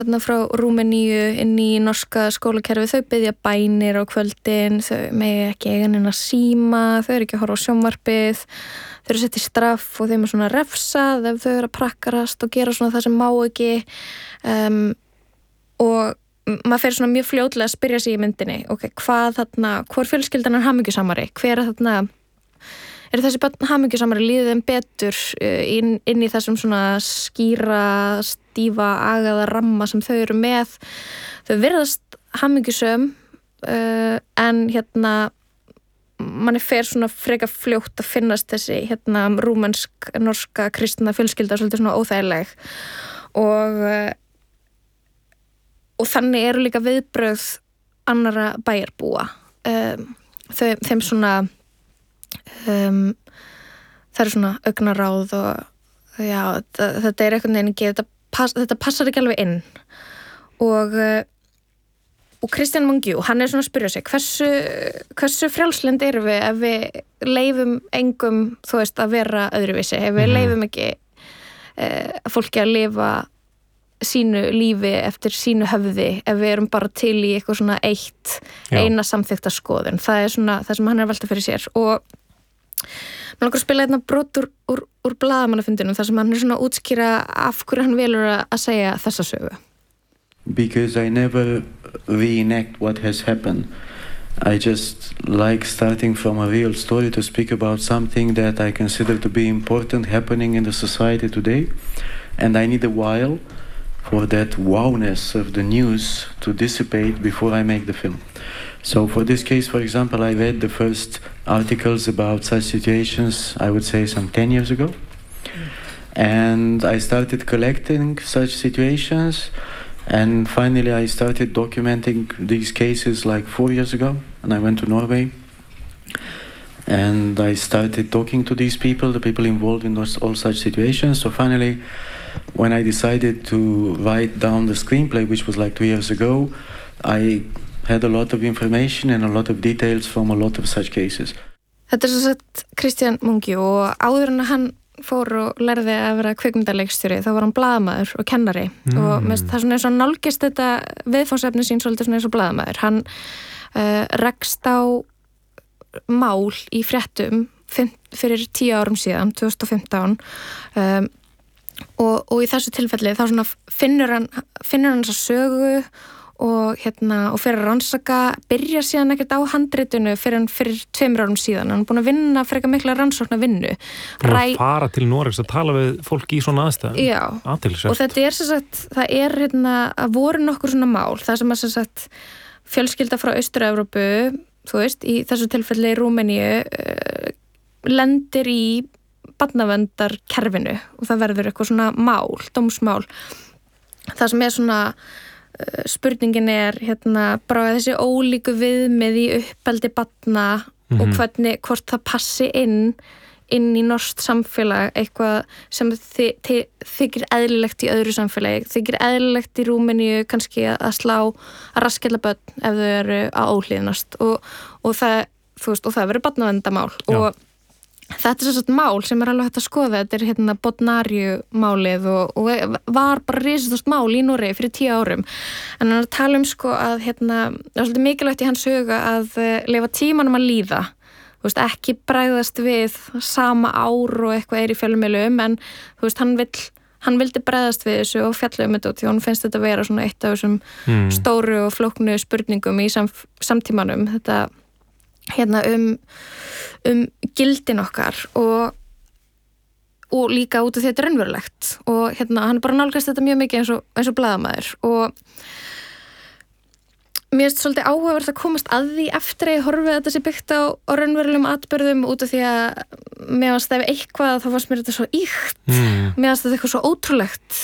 þarna frá Rúmeníu inn í norska skólakerfi, þau biðja bænir á kvöldin, þau megi ekki eiga neina síma, þau eru ekki að horfa á sjónvarpið, þau eru sett í straff og þeim er svona refsað ef þau eru að prakkarast og gera svona það sem má ekki og maður fer svona mjög fljótlega að spyrja sig í myndinni, ok, hvor fjölskyldan er hamingjusamari, hver þarna eru þessi börn hamingjusamari, líður þeim betur inn í þessum svona skýra, stífa, agaða ramma sem þau eru með. Þau virðast hamingjusöm en manni fer svona frekar fljótt að finnast þessi rúmensk, norska, kristina fjölskylda svolítið svona óþægileg og þannig eru líka viðbrögð annarra bæjarbúa. Þeim svona það eru svona augnaráð og já, þetta er einhvern veginn ekki, þetta passar ekki alveg inn og Kristján Mungiu, hann er svona að spyrja sig hversu frjálslynd erum við ef við leyfum engum, þú veist, að vera öðruvísi, ef við leyfum ekki fólki að lifa sínu lífi eftir sínu höfði, ef við erum bara til í eitthvað svona eina samþykta skoðun. Það er svona það sem hann er að velta fyrir sér og maður langar að spila hérna brot úr blaðamannafundinum þar sem hann er svona að útskýra af hverju hann velur að segja þessa sögu. Because I never reenact what has happened. I just like starting from a real story to speak about something that I consider to be important happening in the society today. And I need a while for that wowness of the news to dissipate before I make the film. So for this case, for example, I read the first articles about such situations, I would say some 10 years ago. And I started collecting such situations. And finally, I started documenting these cases like 4 years ago. And I went to Norway. And I started talking to these people, the people involved in all such situations. So finally, when I decided to write down the screenplay, which was like 2 years ago, I had a lot of information and a lot of details from a lot of such cases. Þetta er svo sett Kristján Mungiu og áður en hann fór og lærði að vera kvikmyndaleikstjóri þá var hann blaðamaður og kennari og það er svona eins og nálgist þetta viðfangsefni sín svolítið svona eins og blaðamaður. Hann rekst á mál í fréttum fyrir 10 árum síðan, 2015 og í þessu tilfelli þá svona finnur hann þessa sögu og fyrir að rannsaka, byrja síðan ekkert á handritinu fyrir 2 árum síðan. Hann er búin að vinna frekar mikla rannsókna vinnu. Að fara til Noregs að tala við fólk í svona aðstæðum. Já, og þetta er sem sagt, það er að voru nokkur svona mál, það sem að sem sagt fjölskylda frá Austur-Evrópu, þú veist, í þessu tilfelli í Rúmeníu, lendir í barnaverndarkerfinu og það verður eitthvað svona mál, dómsmál. Það sem er svona spurningin er bara þessi ólíku viðmið í uppeldi barna og hvort það passi inn í norskt samfélag, eitthvað sem þykir eðlilegt í öðru samfélagi, þykir eðlilegt í Rúmeníu kannski að raskella börn ef þau eru að óhlýðnast og það, þú veist, og það verður barnaverndarmál og þetta er svona mál sem alveg hægt að skoða. Þetta er Bodnariu-málið og var bara risastórt mál í Noregi fyrir 10 árum. En hann er að tala sko að það er svolítið mikilvægt í hans huga að leyfa tímanum að líða. Þú veist, ekki bregðast við sama ár og eitthvað í fjölmiðlum, en þú veist, hann vildi bregðast við þessu og fjalla þetta því hann finnst þetta vera svona eitt af þessum stóru og flóknu spurningum í samtímanum. Þetta gildin okkar og líka út af því þetta er raunverulegt og hann bara nálgast þetta mjög mikið eins og blaðamaður og mér finnst svolítið áhugavert að komast að því eftir að ég horfi að þetta sé byggt á raunverulegum atburðum út af því að mér fannst ef eitthvað þá fannst mér þetta svo ýkt mér fannst þetta eitthvað svo ótrúlegt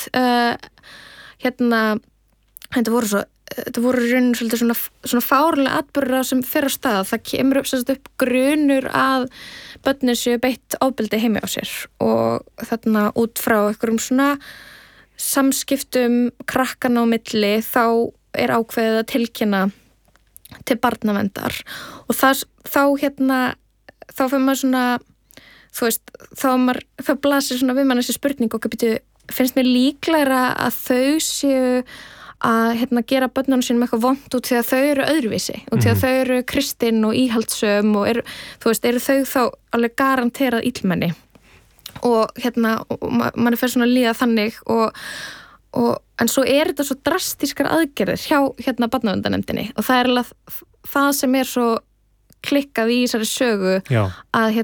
þetta voru raun svolítið svona fárlega atburðar sem fer á stað. Það kemur upp grunur að börnin séu beitt ofbeldi heimi á sér og þarna út frá einhverjum svona samskiptum krakkana á milli þá er ákveðið að tilkynna til barnaverndar og þá fyrir maður svona, þú veist, þá blasir svona við mann þessi spurning og finnst mér líklegra að þau séu að gera börnunum sínum eitthvað vont út því að þau eru öðruvísi og því að þau eru kristin og íhaldssöm og eru þau þá alveg garanterað illmenni og mann fer svona að líða þannig en svo þetta svo drastískar aðgerðir hjá barnaverndarnefndinni og það alveg það sem svo klikkað í þessari sögu að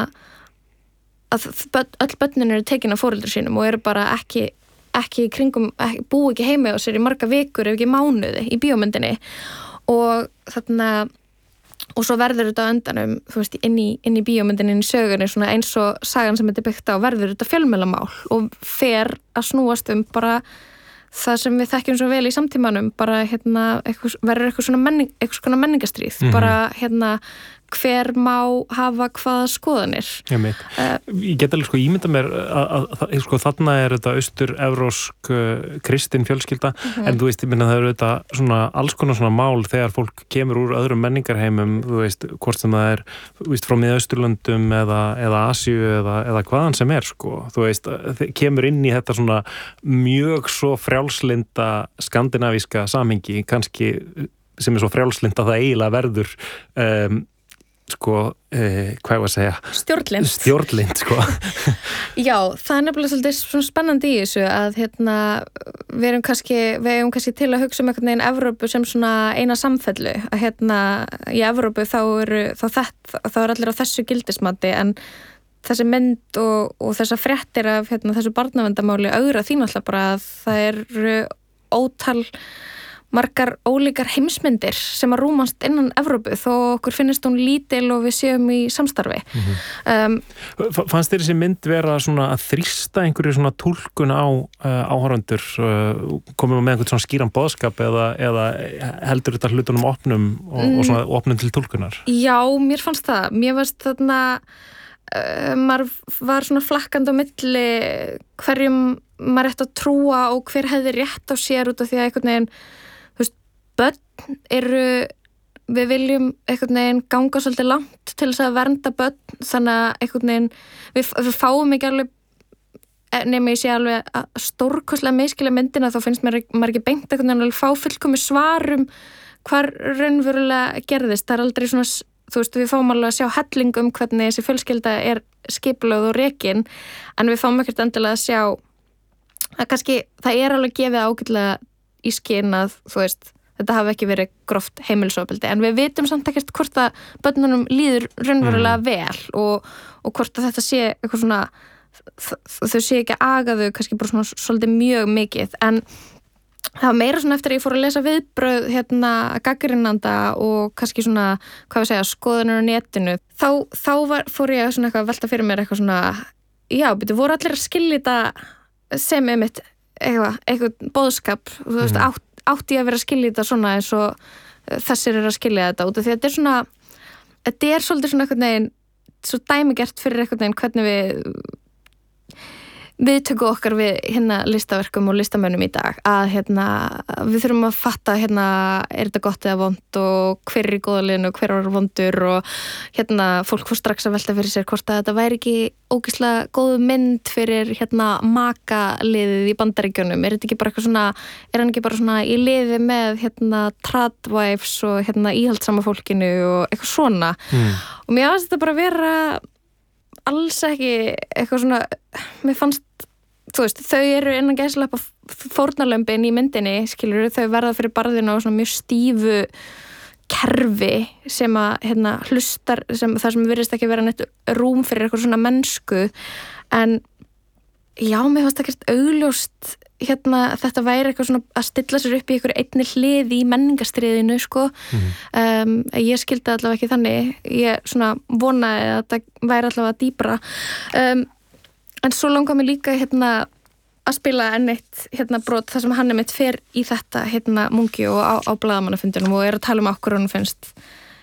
öll börnin eru tekin af foreldrum sínum og eru bara ekki í kringum, búi ekki heima á sér í marga vikur ef ekki mánuði í bíómyndinni og og svo verður þetta á endanum inn í bíómyndinni inn í sögunni svona eins og sagan sem þetta byggt á verður þetta fjölmiðlamál og fer að snúast bara það sem við þekkjum svo vel í samtímanum bara verður eitthvað svona menningarstríð bara hver má hafa hvaða skoðanir Ég get alveg ímynda mér að þarna þetta austur-evrósk kristin fjölskylda en þú veist, það þetta svona alls konar svona mál þegar fólk kemur úr öðrum menningarheimum þú veist, hvort sem það frá Miðausturlöndum eða Asíu eða hvaðan sem þú veist, kemur inn í þetta svona mjög svo frjálslynda skandinavíska samhengi kannski sem svo frjálslynd að það eiginlega verður hvað ég að segja stjórnlynd Já, það nefnilega svolítið svona spennandi í þessu að við eigum kannski til að hugsa einhvern veginn Evrópu sem svona eina samfellu að í Evrópu þá er allir á þessu gildismati en þessi mynd og þessar fréttir af þessu barnaverndarmáli augra því náttúrulega bara að það eru ótal margar ólíkar heimsmyndir sem að rúmast innan Evrópu þó okkur finnist hún lítil og við séum í samstarfi. Fannst þér þessi mynd vera svona að þrýsta einhverju svona túlkun á áhorfandur komum með einhvern svona skýran boðskap eða heldur þetta hlutunum opnum og svona opnum til túlkunar? Já, mér fannst það. Mér fannst maður var svona flakkandi á milli hverjum maður ætti að trúa og hver hefði rétt á sér út af því að einhvern veginn börn við viljum einhvern veginn ganga svolítið langt til þess að vernda börn þannig að einhvern veginn við fáum ekki alveg nema ég sé alveg að stórkostlega miskilja myndina þá finnst maður ekki beint einhvern veginn að fá fullkomi svarum hvar raunverulega gerðist það aldrei svona, þú veist, við fáum alveg að sjá helling hvernig þessi fjölskylda skipulögð og rekin en við fáum ekkert endilega að sjá að kannski það alveg gefið ágætlega í skyn að, þú veist þetta hafi ekki verið gróft heimilisofbeldi en við vitum samt ekkert hvort að börnunum líður raunverulega vel og hvort að þetta sé eitthvað svona þau sé ekki agaðu kannski bara svona svolítið mjög mikið en það var meira svona eftir að ég fór að lesa viðbrögð gagnrýnenda og kannski svona, hvað við segja, skoðanir á netinu þá fór ég svona eitthvað að velta fyrir mér eitthvað svona já, voru allir að skilja þetta sem einmitt eitthvað boðskap, þú veist, átti að vera að skilja þetta svona eins og þessir að skilja þetta út af því að þetta svolítið svona einhvern veginn svo dæmigert fyrir einhvern veginn hvernig við tökum okkar við listaverkum og listamönnum í dag að við þurfum að fatta er þetta gott eða vont og hver í góðalinu og hver var vondur og fólk fór strax að velta fyrir sér hvort að þetta væri ekki ógeðslega góð mynd fyrir makaliðið í Bandaríkjunum þetta ekki bara eitthvað svona hann ekki bara svona í liði með tradwives og íhaldssama fólkinu og eitthvað svona og mér fannst þetta bara vera alls ekki eitthvað svona mér fannst, þú veist, þau eru innan gæsalappa fórnarlömbin í myndinni skilur þau verða fyrir barðina á svona mjög stífu kerfi sem að hlustar það sem virðist ekki vera neitt rúm fyrir eitthvað svona mennsku en já, mér fannst ekkert augljóst þetta væri eitthvað svona að stilla sér upp í einhverju einni hlið í menningarstríðinu ég skildi allavega ekki þannig ég svona vonaði að þetta væri allavega dýpra en svo langar mér líka að spila enn eitt brot þar sem hann mitt fer í þetta mungi og á blaðamannafundinum og að tala af hverju hann finnst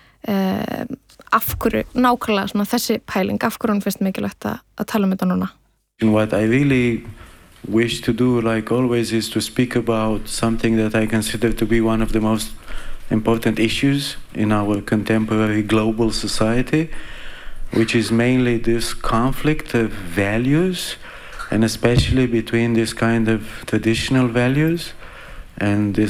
af hverju nákvæmlega svona þessi pæling af hverju hann finnst mikilvægt að tala þetta núna What I really wish to do, like always, is to speak about something that I consider to be one of the most important issues in our contemporary global society, which is mainly this conflict of values, and especially between this kind of traditional values and this